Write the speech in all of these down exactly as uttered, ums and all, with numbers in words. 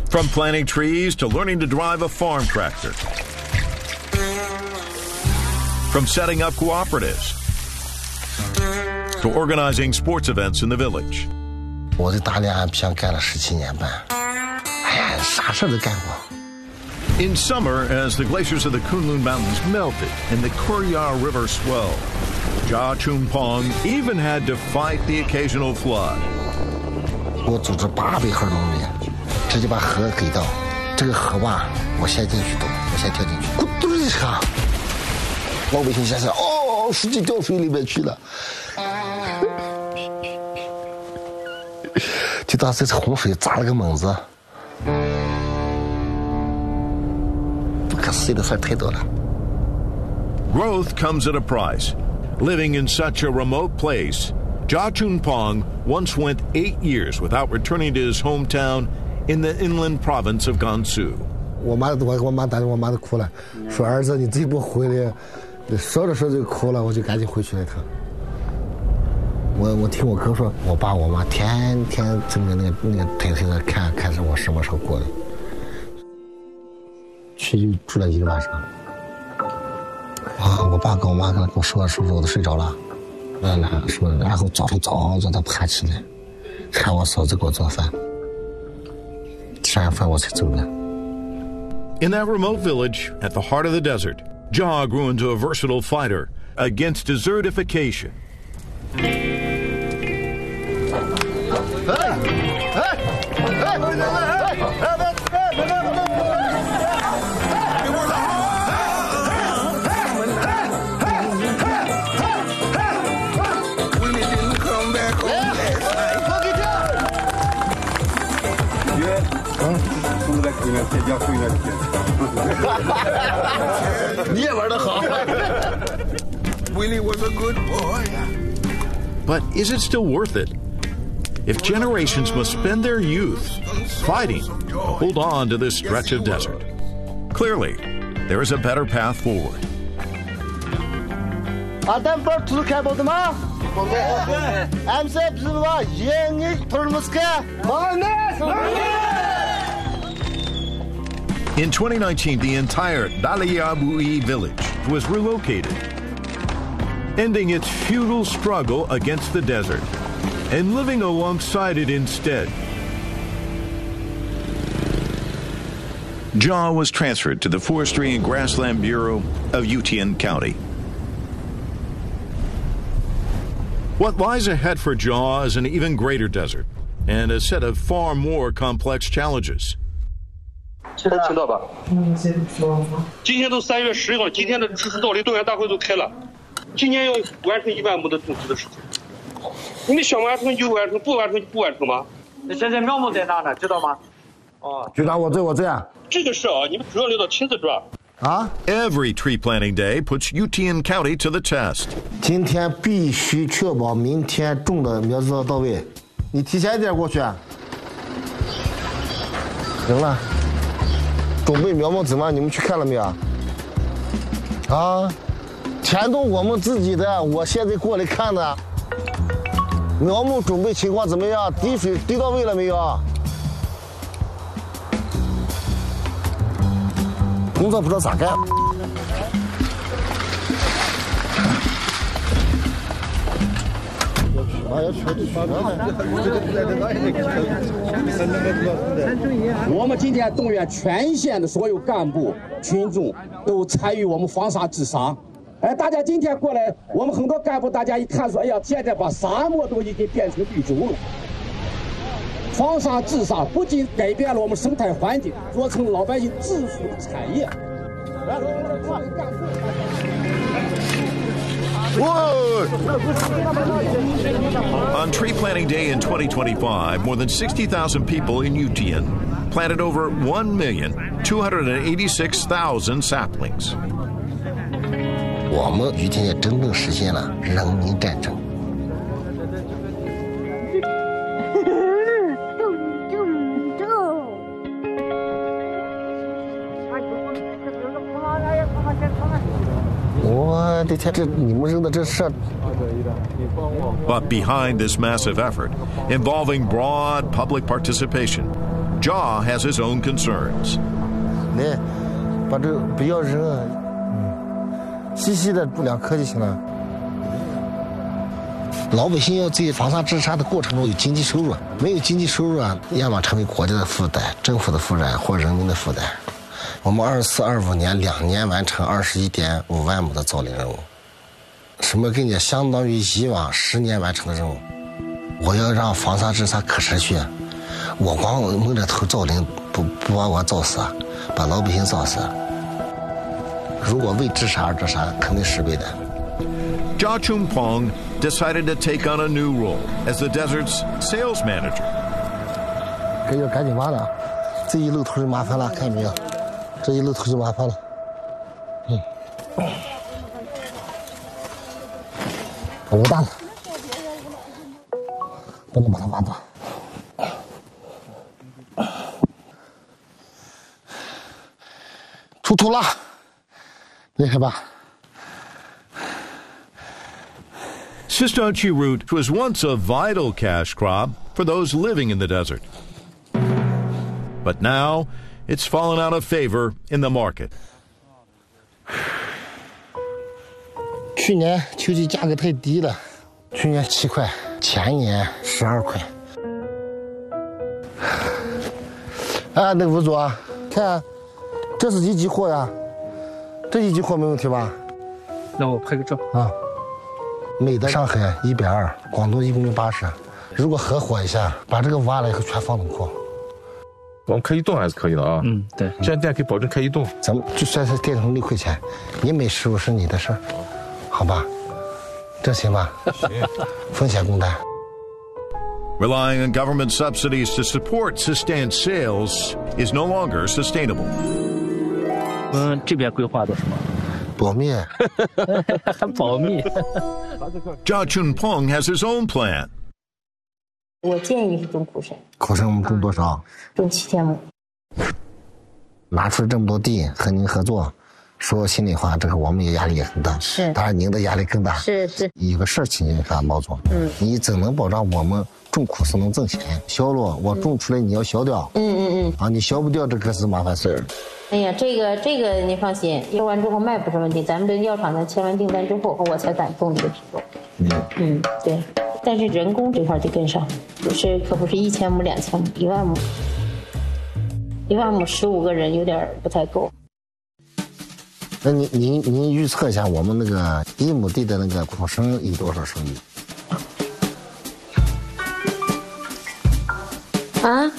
From planting trees to learning to drive a farm tractor. From setting up cooperatives to organizing sports events in the village. 我在大连安平干了十七年半，哎呀，啥事都干过。 In summer, as the glaciers of the Kunlun Mountains melted and the Koryar River swelled, Jia Chunpong even had to fight the occasional flood. 我组织八百号农民，直接把河给到，这个河吧，我先进去走，我先跳进去，咕嘟一下，老百姓想想，哦，司机掉水里面去了。就当这洪水砸了个猛子，不可思议的事太多了。 Growth comes at a price. Living in such a remote place, Jia Chunpong once went eight years without returning to his hometown in the inland province of Gansu. 我妈我我妈当时我妈都哭了，说儿子你这不回来，说着说着就哭了，我就赶紧回去了一趟。 我我听我哥说，我爸我妈天天睁着那个那个腿腿在看看着我什么时候过来。去住了一个晚上。啊，我爸跟我妈跟我说说说我都睡着了，嗯，说然后早上早早的爬起来，看我嫂子给我做饭，吃完饭我才走的。 In that remote village at the heart of the desert, Jia grew into a versatile fighter against desertification. 你也玩得好。 Willie was a good boy. But is it still worth it? If generations must spend their youth fighting to hold on to this stretch of desert, clearly there is a better path forward. Adam bir tuzu kayboldu mu? Emse bizim var yeni turmuzka. In twenty nineteen, the entire Daliabui village was relocated, ending its feudal struggle against the desert and living alongside it instead. Jia was transferred to the Forestry and Grassland Bureau of Yutian County. What lies ahead for Jia is an even greater desert and a set of far more complex challenges. 现在听到吧？嗯，今天都三月十号了，今天的支持道理动员大会都开了，今年要完成一万亩的种植的事情。你们想完成就完成，不完成就不完成吗？ 那现在苗木在哪呢？知道吗？哦， 局长，我这我这样。 这个事啊，你们主要领导亲自抓。 啊 Every tree planting day puts Yutian County to the test. 今天必须确保明天种的苗子到位。你提前一点过去。行了。 准备苗木怎么样？你们去看了没有？啊，全都我们自己的，我现在过来看的。苗木准备情况怎么样？滴水滴到位了没有？工作不知道咋干。 我们今天动员全县的所有干部群众都参与我们防沙治沙。哎，大家今天过来，我们很多干部大家一看说，哎呀，现在把沙漠都已经变成绿洲了。防沙治沙不仅改变了我们生态环境，做成老百姓致富的产业。 On Tree Planting Day in twenty twenty-five, more than sixty thousand people in Yutian planted over one million two hundred eighty-six thousand saplings. 我们于今天真正实现了人民战争。我的天，这你们扔的这事。 But behind this massive effort, involving broad public participation, Jaw has his own concerns. 那把这个不要人啊，嗯，细细的布两颗就行了。老百姓要在防沙治沙的过程中有经济收入，没有经济收入啊，要么成为国家的负担、政府的负担或人民的负担。我们二四、二五年两年完成二十一点五万亩的造林任务，什么概念？相当于以往十年完成的任务。我要让防沙治沙可持续，我光蒙着头造林不不把我造死，把老百姓造死。如果为治沙而治沙，肯定失败的。 Jaw Chumpong decided to take on a new role as the desert's sales manager. 这要赶紧挖了，这一露头就麻烦了，看见没有？这一露头就麻烦了。嗯，我大了，不能把它挖断。出土了，厉害吧？ Sistochi root was once a vital cash crop for those living in the desert. But now, it's fallen out of favor in the market. 去年秋季价格太低了，去年七块，前年十二块。啊，那个吴总，看，这是一级货呀，这一级货没问题吧？ 那我拍个照啊。 美的上海一百二，广东一公斤八十。如果合伙一下，把这个挖了以后全放冷库。 我们开一栋还是可以的啊。 嗯，对。 这样店可以保证开一栋。 咱们就算是变成六块钱，你每十五是你的事儿，好吧？这行吧？行，风险共担。 Relying on government subsidies to support sustained sales is no longer sustainable. 嗯，这边规划的什么？ 保密， 还保密。 Jaw Chumpong has his own plan. 我建议是种苦参。 苦参我们种多少？ 种七千亩。 拿出这么多地和您合作，说心里话，这个我们也压力也很大。 是。 当然您的压力更大。 是是。 有个事儿请您看，毛总。 嗯。 你怎能保障我们种苦参能挣钱？销路我种出来你要销掉。 嗯嗯嗯。 啊，你销不掉这可是麻烦事儿。 哎呀，这个这个你放心，销完之后卖不是问题。咱们这药厂呢签完订单之后，我才敢动这个植入。嗯嗯，对。但是人工这块得跟上，不是可不是一千亩、两千亩、一万亩，一万亩十五个人有点不太够。 那您您您预测一下，我们那个一亩地的那个苦参有多少收益？ 啊？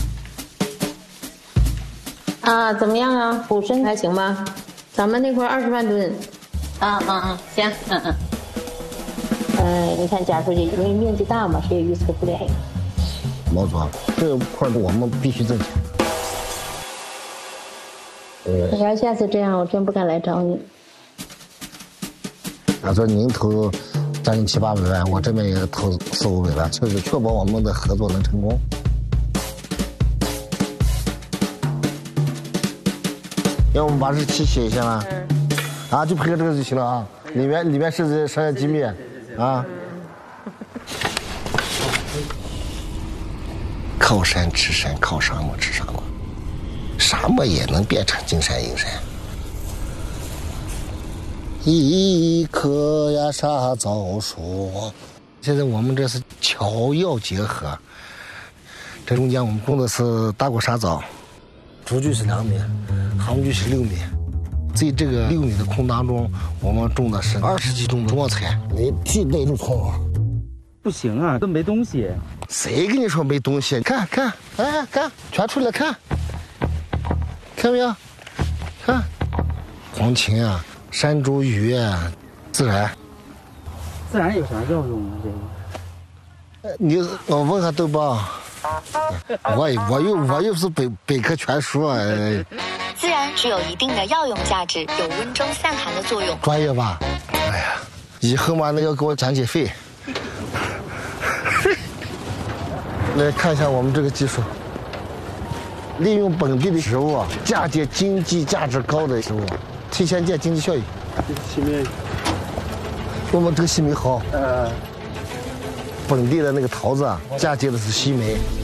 啊，怎么样啊？苦参还行吧？咱们那块二十万吨。啊啊啊，行，嗯嗯。呃，你看贾书记，因为面积大嘛，谁也预测不了。 毛总，这块我们必须挣钱。 呃，要下次这样，我真不敢来找你。 他说您投将近七八百万，我这边也投四五百万，确实确保我们的合作能成功。 要我们把日期写一下吗？嗯。啊，就配合这个就行了啊。里面里面涉及商业机密，啊。靠山吃山，靠沙漠吃沙漠，沙漠也能变成金山银山。一棵呀沙枣树，现在我们这是桥药结合，这中间我们种的是大果沙枣。 竹距是两米，杭距是六米，在这个六米的空当中，我们种的是二十几种中药材。你替那种葱， 不行啊，都没东西。 谁跟你说没东西？看看，哎，看，全出来看，看没有？看，黄芩啊，山茱萸啊，孜然。 孜然有啥药用啊？这个？ 你我问下豆包。 我我又我又是百百科全书啊！ 孜然具有一定的药用价值，有温中散寒的作用。 专业吧？哎呀，以后嘛，那要给我讲解费。来看一下我们这个技术，利用本地的植物，嫁接经济价值高的植物，提前见经济效益。 西梅， 我们这个西梅好。 呃。 本地的那个桃子啊，嫁接的是西梅。